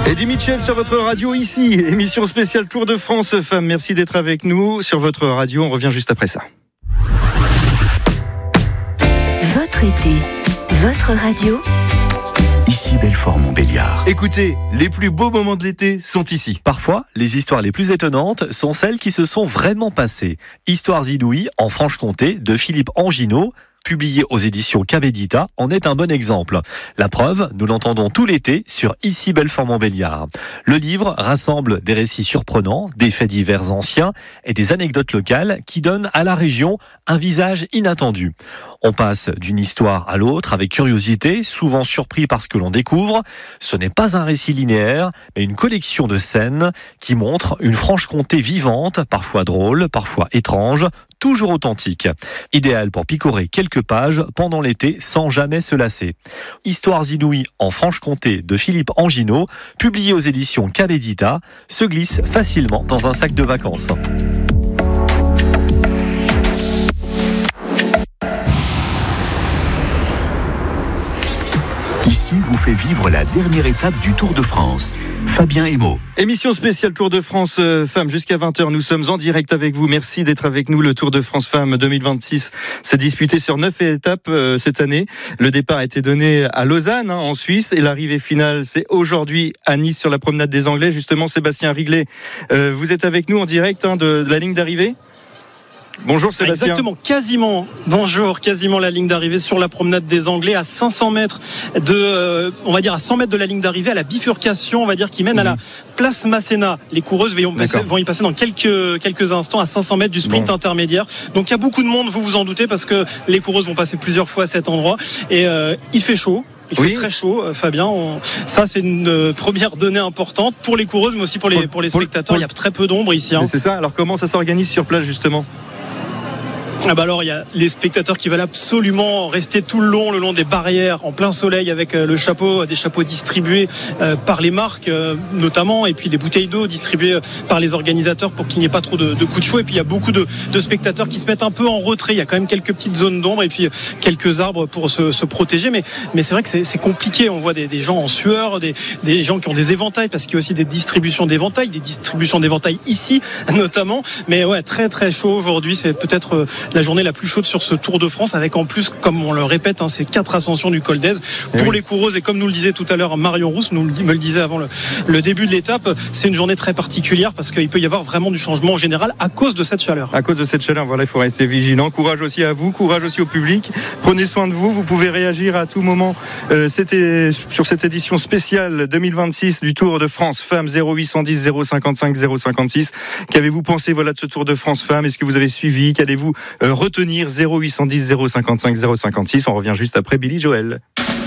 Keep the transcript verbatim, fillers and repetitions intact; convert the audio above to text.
Eddie Mitchell sur votre radio ici, émission spéciale Tour de France Femmes. Merci d'être avec nous sur votre radio. On revient juste après ça. Votre été, votre radio. Ici Belfort-Montbéliard. Écoutez, les plus beaux moments de l'été sont ici. Parfois, les histoires les plus étonnantes sont celles qui se sont vraiment passées. Histoires inouïes en Franche-Comté de Philippe Anginot, publié aux éditions Cabedita, en est un bon exemple. La preuve, nous l'entendons tout l'été sur Ici Belfort-Montbéliard. Le livre rassemble des récits surprenants, des faits divers anciens et des anecdotes locales qui donnent à la région un visage inattendu. On passe d'une histoire à l'autre avec curiosité, souvent surpris par ce que l'on découvre. Ce n'est pas un récit linéaire, mais une collection de scènes qui montrent une Franche-Comté vivante, parfois drôle, parfois étrange, toujours authentique. Idéal pour picorer quelques pages pendant l'été sans jamais se lasser. Histoires inouïes en Franche-Comté de Philippe Anginot, publié aux éditions Cabedita, se glisse facilement dans un sac de vacances. Ici vous fait vivre la dernière étape du Tour de France. Fabien Emo. Émission spéciale Tour de France euh, Femmes jusqu'à vingt heures. Nous sommes en direct avec vous. Merci d'être avec nous. Le Tour de France Femmes deux mille vingt-six s'est disputé sur neuf étapes euh, cette année. Le départ a été donné à Lausanne, hein, en Suisse, et l'arrivée finale, c'est aujourd'hui à Nice sur la promenade des Anglais. Justement, Sébastien Riglet, euh, vous êtes avec nous en direct hein, de, de la ligne d'arrivée. Bonjour Sébastien. Exactement, quasiment. Bonjour, quasiment la ligne d'arrivée sur la promenade des Anglais à cinq cents mètres de, euh, on va dire à cent mètres de la ligne d'arrivée, à la bifurcation, on va dire, qui mène mmh. à la place Masséna. Les coureuses vont, passer, vont y passer dans quelques, quelques instants à cinq cents mètres du sprint bon. intermédiaire. Donc il y a beaucoup de monde, vous vous en doutez, parce que les coureuses vont passer plusieurs fois à cet endroit. Et euh, il fait chaud. Il oui. fait très chaud, Fabien. On... Ça, c'est une première donnée importante pour les coureuses, mais aussi pour les, pour les spectateurs. Il y a très peu d'ombre ici. Hein. C'est ça. Alors comment ça s'organise sur place, justement ? Ah bah alors il y a les spectateurs qui veulent absolument rester tout le long, le long des barrières, en plein soleil, avec le chapeau, des chapeaux distribués par les marques notamment, et puis des bouteilles d'eau distribuées par les organisateurs pour qu'il n'y ait pas trop de, de coups de chaud. Et puis il y a beaucoup de, de spectateurs qui se mettent un peu en retrait. Il y a quand même quelques petites zones d'ombre et puis quelques arbres pour se, se protéger. Mais, mais c'est vrai que c'est, c'est compliqué. On voit des, des gens en sueur, des, des gens qui ont des éventails, parce qu'il y a aussi des distributions d'éventails, des distributions d'éventails ici notamment. Mais ouais, très très chaud aujourd'hui. C'est peut-être la journée la plus chaude sur ce Tour de France, avec en plus, comme on le répète, hein, ces quatre ascensions du col d'Èze pour oui. les coureuses. Et comme nous le disait tout à l'heure Marion Rousse, nous me le disait avant le, le début de l'étape, c'est une journée très particulière parce qu'il peut y avoir vraiment du changement en général à cause de cette chaleur. À cause de cette chaleur, voilà, il faut rester vigilant. Courage aussi à vous, courage aussi au public. Prenez soin de vous. Vous pouvez réagir à tout moment. Euh, c'était sur cette édition spéciale deux mille vingt-six du Tour de France Femmes. Zéro huit cent dix zéro cinquante-cinq zéro cinquante-six. Qu'avez-vous pensé, voilà, de ce Tour de France Femmes? Est-ce que vous avez suivi? Qu'allez-vous euh, retenir? Zéro huit cent dix zéro cinquante-cinq zéro cinquante-six. On revient juste après Billy Joel.